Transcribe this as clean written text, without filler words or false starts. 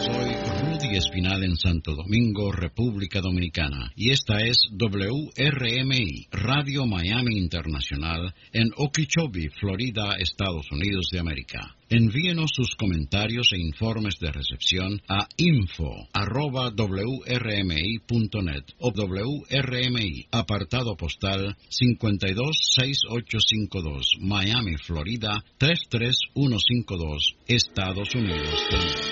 Soy Rudy Espinal en Santo Domingo, República Dominicana, y esta es WRMI, Radio Miami Internacional, en Okeechobee, Florida, Estados Unidos de América. Envíenos sus comentarios e informes de recepción a info@wrmi.net o WRMI, apartado postal 526852, Miami, Florida 33152, Estados Unidos de América.